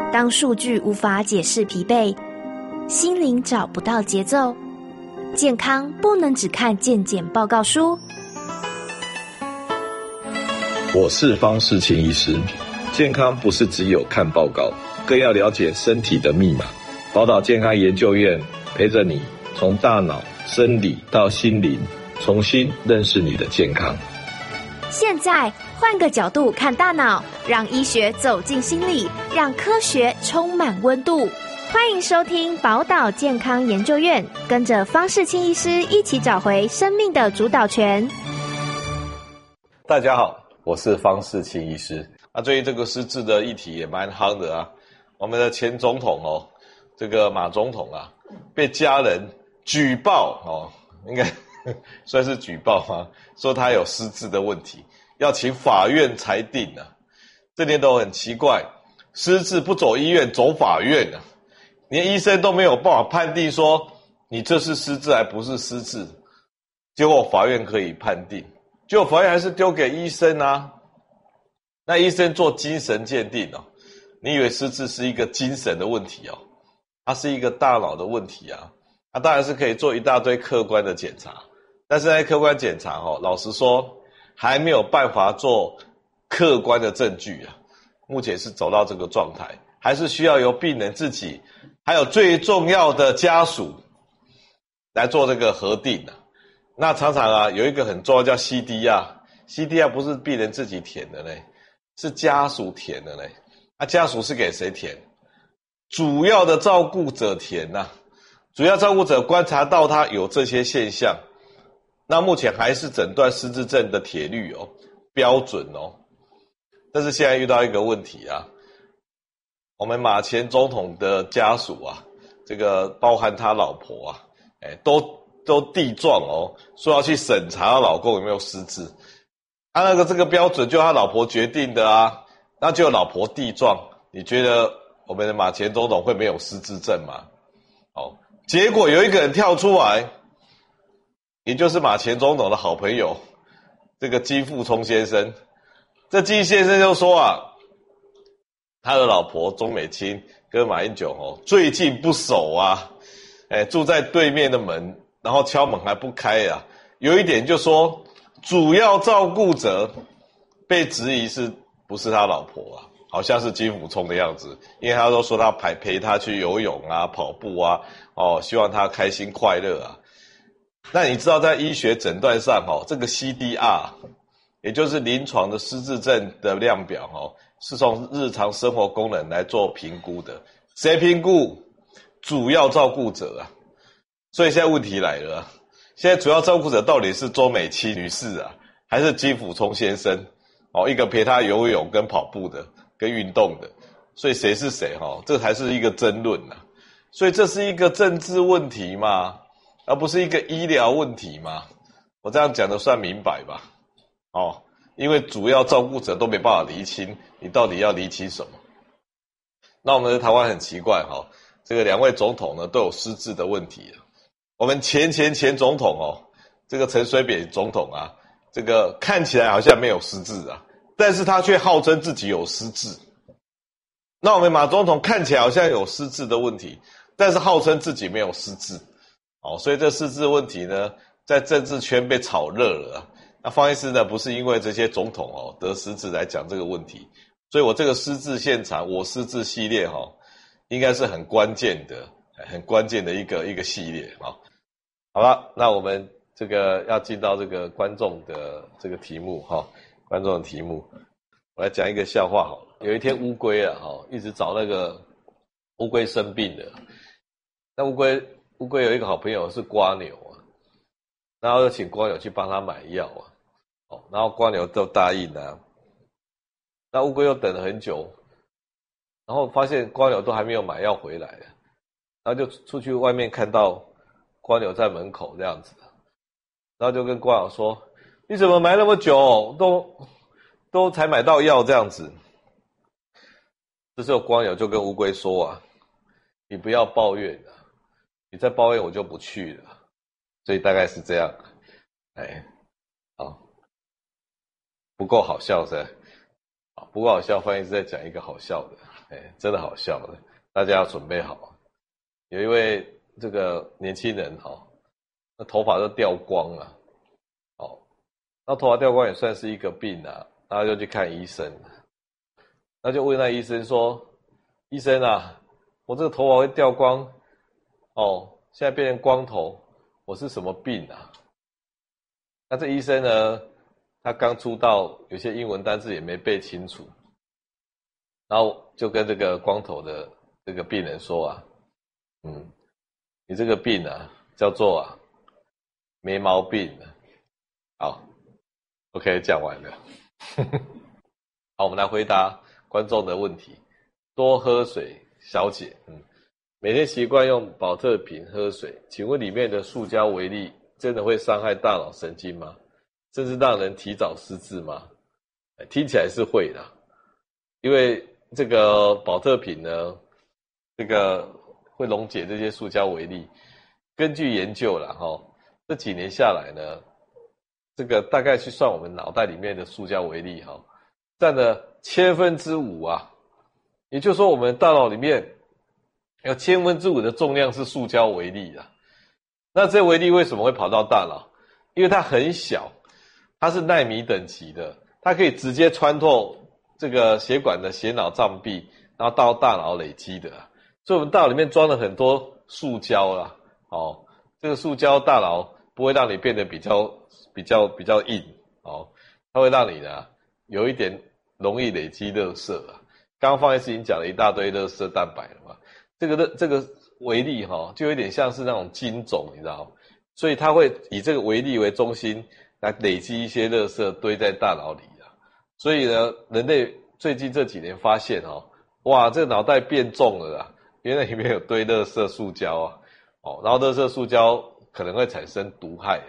当数据无法解释疲惫，心灵找不到节奏，健康不能只看健检报告书。 我是方世清医师，健康不是只有看报告，更要了解身体的密码。宝岛健康研究院陪着你从大脑、生理到心灵，重新认识你的健康。 现在换个角度看大脑，让医学走进心里，让科学充满温度。欢迎收听宝岛健康研究院，跟着方世清医师一起找回生命的主导权。 大家好，我是方世清医师。最近这个失智的议题也蛮夯的啊。我们的前总统这个马总统啊，被家人举报应该算是举报吗？说他有失智的问题，要请法院裁定啊。这点都很奇怪，失智不走医院，走法院啊。连医生都没有办法判定说你这是失智还不是失智，结果法院可以判定，结果法院还是丢给医生啊。那医生做精神鉴定你以为失智是一个精神的问题它是一个大脑的问题啊。它当然是可以做一大堆客观的检查，但是在客观检查老实说还没有办法做客观的证据啊。目前是走到这个状态，还是需要由病人自己还有最重要的家属来做这个核定啊。那常常有一个很重要叫 CDR 不是病人自己填的嘞，是家属填的嘞。家属是给谁填？主要的照顾者填啊。主要照顾者观察到他有这些现象，那目前还是诊断失智症的铁律标准但是现在遇到一个问题啊，我们马前总统的家属这个包含他老婆都递状说要去审查他老公有没有失智。这个标准就他老婆决定的啊，那就老婆递状，你觉得我们的马前总统会没有失智症吗？结果有一个人跳出来，也就是马前总统的好朋友这个金富聪先生。这金先生就说他的老婆钟美清跟马英九最近不熟住在对面的门，然后敲门还不开有一点就说主要照顾者被质疑是不是他老婆好像是金溥聪的样子，因为他都说他陪他去游泳跑步希望他开心快乐那你知道在医学诊断上这个 CDR 也就是临床的失智症的量表是从日常生活功能来做评估的。谁评估？主要照顾者所以现在问题来了现在主要照顾者到底是周美琪女士还是金溥聪先生一个陪他游泳跟跑步的跟运动的，所以谁是谁这才是一个争论所以这是一个政治问题嘛，而不是一个医疗问题嘛。我这样讲的算明白吧因为主要照顾者都没办法厘清你到底要厘清什么。那我们的台湾很奇怪这个两位总统呢都有失智的问题我们前总统这个陈水扁总统这个看起来好像没有失智但是他却号称自己有失智。那我们马总统看起来好像有失智的问题，但是号称自己没有失智所以这失智问题呢在政治圈被炒热了那方医师呢不是因为这些总统得失智来讲这个问题，所以我这个失智现场我失智系列应该是很关键的一个系列好了，那我们这个要进到这个观众的这个题目观众的题目，我来讲一个笑话好了。有一天乌龟一直找那个乌龟生病的，那乌龟有一个好朋友是蝸牛然后就请蝸牛去帮他买药然后蝸牛都答应那乌龟又等了很久，然后发现蝸牛都还没有买药回来然后就出去外面看到蝸牛在门口这样子然后就跟蝸牛说你怎么买那么久都才买到药这样子。这时候蝸牛就跟乌龟说你不要抱怨你再抱怨我就不去了。所以大概是这样不够好笑是吧？不够好笑，翻译是在讲一个好笑的。 真的好笑的，大家要准备好。有一位这个年轻人那头发都掉光了，那头发掉光也算是一个病啊，然后就去看医生，那就问那医生说：“医生啊，我这个头发会掉光，现在变成光头，我是什么病啊？”那这医生呢，他刚出道，有些英文单字也没背清楚，然后就跟这个光头的这个病人说啊，你这个病啊，叫做没毛病。好 ，OK， 讲完了。好，我们来回答观众的问题。多喝水，小姐，每天习惯用保特瓶喝水，请问里面的塑胶微粒真的会伤害大脑神经吗？甚至让人提早失智吗？听起来是会的，因为这个保特瓶呢，这个会溶解这些塑胶微粒。根据研究啦，这几年下来呢，这个大概去算我们脑袋里面的塑胶微粒占了5%啊，也就是说我们大脑里面有5%的重量是塑胶微粒啊。那这微粒为什么会跑到大脑？因为它很小，它是奈米等级的，它可以直接穿透这个血管的血脑障壁，然后到大脑累积的所以我们大脑里面装了很多塑胶啦，这个塑胶大脑不会让你变得比较硬它会让你呢有一点容易累积垃圾刚刚方医师已经讲了一大堆垃圾蛋白了嘛，这个微粒就有点像是那种金种，你知道，所以它会以这个微粒为中心来累积一些垃圾堆在大脑里所以呢，人类最近这几年发现哇，这个脑袋变重了啦，原来里面有堆垃圾塑胶然后垃圾塑胶可能会产生毒害，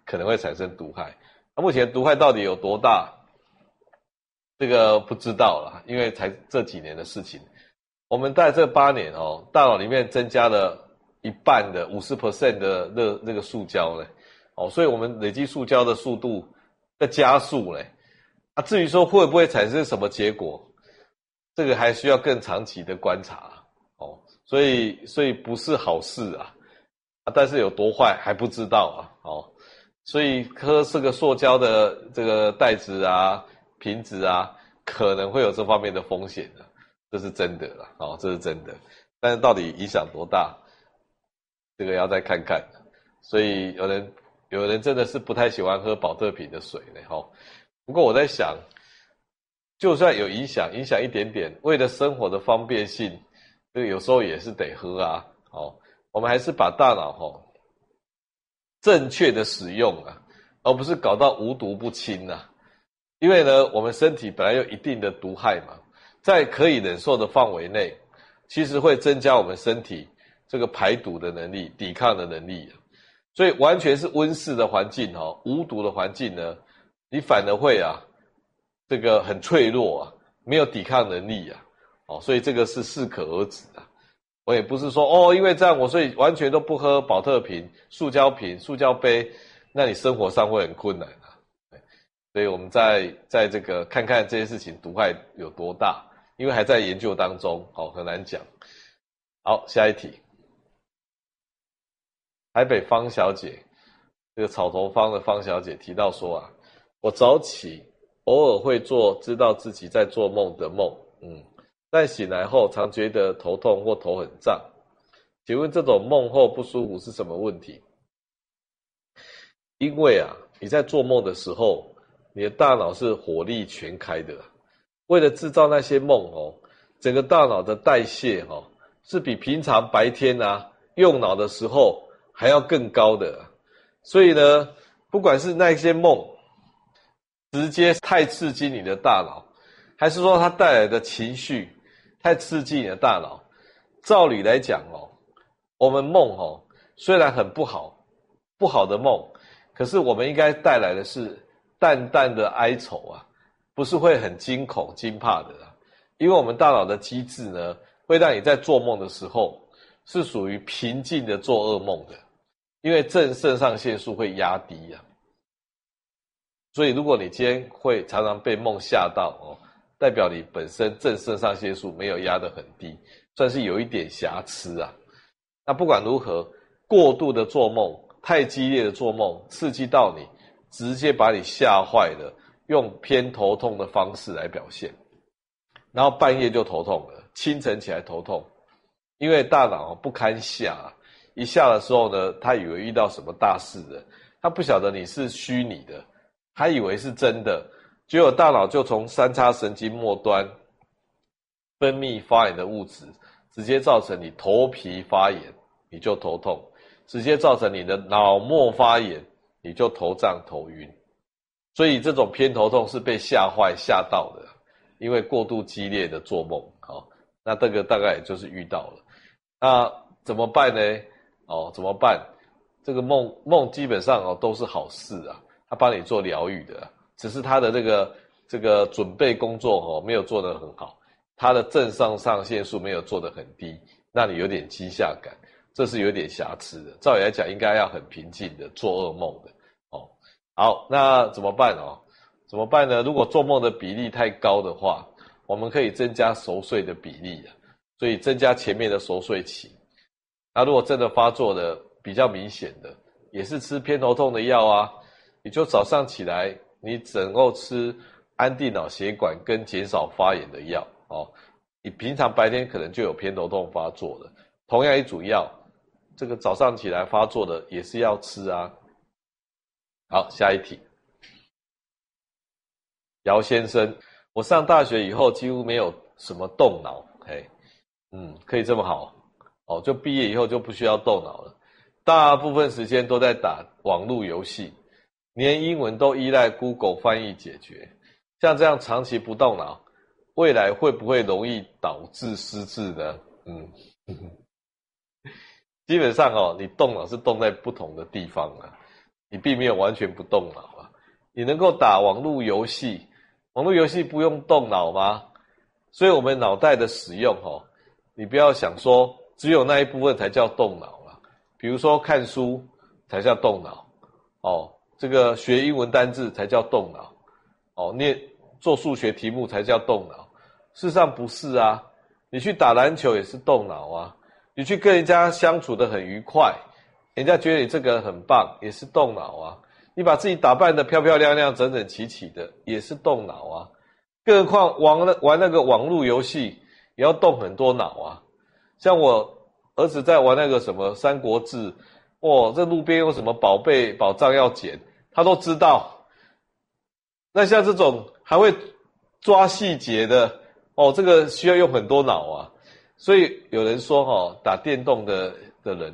那目前毒害到底有多大？这个不知道啦，因为才这几年的事情。我们在这8年大脑里面增加了一半的 50% 的那个塑胶呢所以我们累积塑胶的速度在加速呢至于说会不会产生什么结果，这个还需要更长期的观察所以不是好事但是有多坏还不知道所以喝这个塑胶的这个袋子瓶子可能会有这方面的风险这是真的啦这是真的，但是到底影响多大，这个要再看看。所以有人真的是不太喜欢喝保特瓶的水呢不过我在想，就算有影响一点点，为了生活的方便性，这个有时候也是得喝我们还是把大脑正确的使用而不是搞到无毒不侵因为呢，我们身体本来有一定的毒害嘛，在可以忍受的范围内，其实会增加我们身体这个排毒的能力、抵抗的能力所以完全是温室的环境无毒的环境呢，你反而会这个很脆弱没有抵抗能力所以这个是适可而止我也不是说因为这样所以完全都不喝保特瓶、塑胶瓶、塑胶杯，那你生活上会很困难所以我们在这个看看这些事情毒害有多大，因为还在研究当中很难讲。好，下一题。台北方小姐，这个草头方的方小姐提到说我早起偶尔会做知道自己在做梦的梦但醒来后常觉得头痛或头很胀，请问这种梦后不舒服是什么问题？因为你在做梦的时候，你的大脑是火力全开的，为了制造那些梦整个大脑的代谢是比平常白天用脑的时候还要更高的所以呢，不管是那些梦直接太刺激你的大脑，还是说它带来的情绪太刺激你的大脑，照理来讲我们梦虽然很不好的梦，可是我们应该带来的是淡淡的哀愁不是会很惊恐惊怕的因为我们大脑的机制呢，会让你在做梦的时候是属于平静的做噩梦的，因为正肾上腺素会压低所以如果你今天会常常被梦吓到代表你本身正肾上腺素没有压得很低，算是有一点瑕疵啊。那不管如何，过度的做梦，太激烈的做梦，刺激到你，直接把你吓坏了，用偏头痛的方式来表现，然后半夜就头痛了，清晨起来头痛，因为大脑不堪下，一下的时候呢，他以为遇到什么大事了，他不晓得你是虚拟的，他以为是真的，结果大脑就从三叉神经末端分泌发炎的物质，直接造成你头皮发炎，你就头痛，直接造成你的脑膜发炎，你就头胀头晕。所以这种偏头痛是被吓坏吓到的，因为过度激烈的做梦。好，那这个大概也就是遇到了。那怎么办呢？怎么办？这个梦基本上都是好事啊，他帮你做疗愈的，只是他的这个准备工作没有做得很好，他的正肾上腺素没有做得很低，让你有点惊吓感，这是有点瑕疵的。照理来讲，应该要很平静的做噩梦的。好，那怎么办怎么办呢？如果做梦的比例太高的话，我们可以增加熟睡的比例，所以增加前面的熟睡期。那如果真的发作的比较明显的，也是吃偏头痛的药啊，你就早上起来，你只能够吃安定脑血管跟减少发炎的药你平常白天可能就有偏头痛发作了，同样一组药，这个早上起来发作的也是要吃啊。好，下一题。姚先生，我上大学以后几乎没有什么动脑，可以这么好就毕业以后就不需要动脑了，大部分时间都在打网络游戏，连英文都依赖 Google 翻译解决。像这样长期不动脑，未来会不会容易导致失智呢？基本上你动脑是动在不同的地方啊，你并没有完全不动脑啊。你能够打网络游戏，网络游戏不用动脑吗？所以我们脑袋的使用你不要想说只有那一部分才叫动脑啊。比如说看书才叫动脑这个学英文单字才叫动脑做数学题目才叫动脑。事实上不是啊，你去打篮球也是动脑啊，你去跟人家相处得很愉快，人家觉得你这个人很棒，也是动脑啊。你把自己打扮得漂漂亮亮整整齐齐的，也是动脑啊。更何况玩那个网络游戏也要动很多脑啊。像我儿子在玩那个什么三国志，这路边有什么宝贝宝藏要捡，他都知道。那像这种还会抓细节的这个需要用很多脑啊。所以有人说打电动的人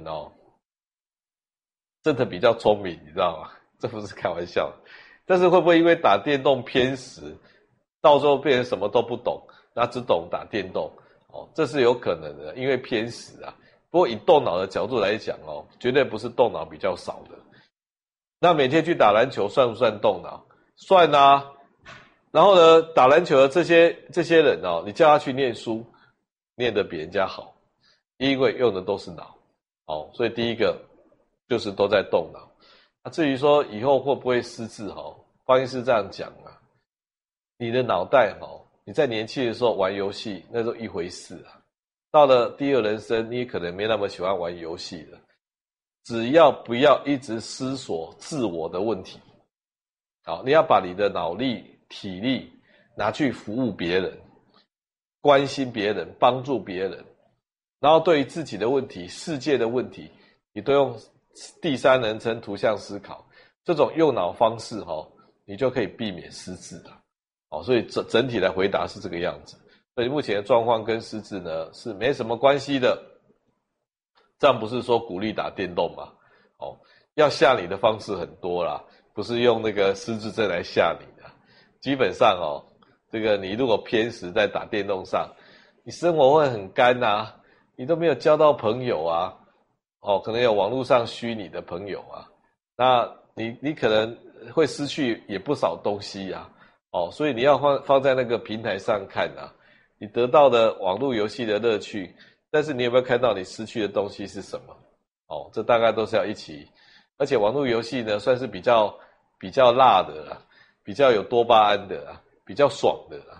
真的比较聪明，你知道吗？这不是开玩笑的。但是会不会因为打电动偏食，到时候变成什么都不懂，那只懂打电动这是有可能的，因为偏食啊。不过以动脑的角度来讲绝对不是动脑比较少的。那每天去打篮球算不算动脑？算啊。然后呢，打篮球的这些人你叫他去念书，念得比人家好，因为用的都是脑所以第一个就是都在动脑。至于说以后会不会失智方医师这样讲啊，你的脑袋你在年轻的时候玩游戏那都一回事啊，到了第二人生你可能没那么喜欢玩游戏了。只要不要一直思索自我的问题你要把你的脑力体力拿去服务别人，关心别人，帮助别人，然后对于自己的问题世界的问题你都用第三人称图像思考，这种用脑方式你就可以避免失智了所以整体来回答是这个样子。所以目前的状况跟失智呢是没什么关系的。这样不是说鼓励打电动嘛要吓你的方式很多啦，不是用那个失智症来吓你的。基本上这个你如果偏食在打电动上，你生活会很干啊，你都没有交到朋友啊可能有网络上虚拟的朋友啊，那你可能会失去也不少东西啊所以你要放在那个平台上看啊，你得到的网络游戏的乐趣，但是你有没有看到你失去的东西是什么这大概都是要一起。而且网络游戏呢算是比较辣的啦，比较有多巴胺的啦，比较爽的啦。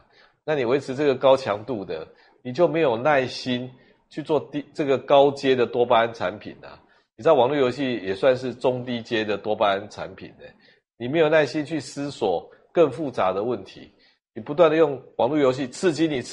那你维持这个高强度的，你就没有耐心去做这个高阶的多巴胺产品啊。你知道网络游戏也算是中低阶的多巴胺产品的，你没有耐心去思索更复杂的问题，你不断的用网络游戏刺激你，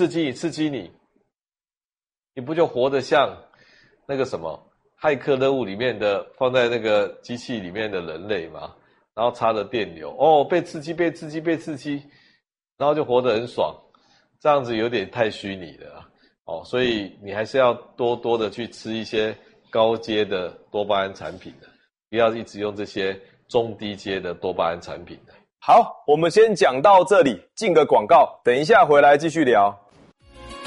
你不就活得像那个什么骇客任务里面的放在那个机器里面的人类吗？然后插着电流，被刺激，然后就活得很爽，这样子有点太虚拟了所以你还是要多多的去吃一些高阶的多巴胺产品的，不要一直用这些中低阶的多巴胺产品的。 好，我们先讲到这里，进个广告，等一下回来继续聊。